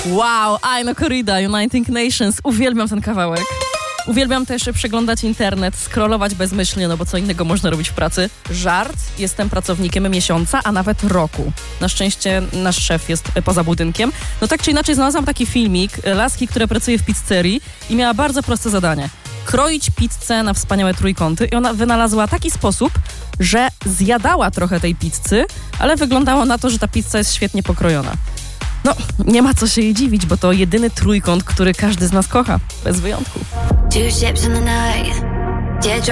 Wow, Aino Corrida, Uniting Nations. Uwielbiam ten kawałek. Uwielbiam też przeglądać internet, scrollować bezmyślnie, no bo co innego można robić w pracy. Żart, jestem pracownikiem miesiąca, a nawet roku. Na szczęście nasz szef jest poza budynkiem. No tak czy inaczej znalazłam taki filmik laski, która pracuje w pizzerii i miała bardzo proste zadanie. Kroić pizzę na wspaniałe trójkąty i ona wynalazła taki sposób, że zjadała trochę tej pizzy, ale wyglądało na to, że ta pizza jest świetnie pokrojona. No, nie ma co się jej dziwić, bo to jedyny trójkąt, który każdy z nas kocha, bez wyjątku.